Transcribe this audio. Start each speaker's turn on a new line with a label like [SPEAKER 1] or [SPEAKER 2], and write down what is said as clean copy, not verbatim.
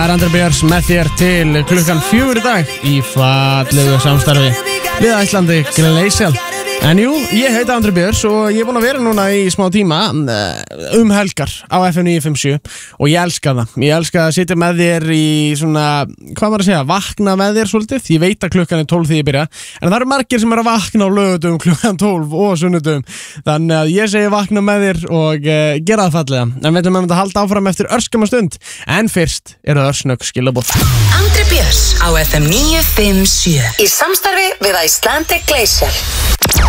[SPEAKER 1] er Andri Björns með þér til klukkan 4 í dag í fallegu samstarfi við Icelandic Glacial. En jú, ég heiti Andri Björns og ég er búinn að vera núna í smá tíma helgar á FM 957 og ég elska það. Ég elska að sitja með þér í svona, hvað maður að segja, vakna með þér svolítið. Ég veit að klukkan er 12 því ég byrja, en það eru margir sem eru að vakna á laugardögum klukkan 12 og sunnudögum. Þannig að ég segi vakna með þér og gera það fallega. En við ætlum að halda áfram eftir örskama stund. En fyrst eru það örsnögg skilaboð.
[SPEAKER 2] Andri Björns á FM 957 í samstarfi við Icelandic Glacial.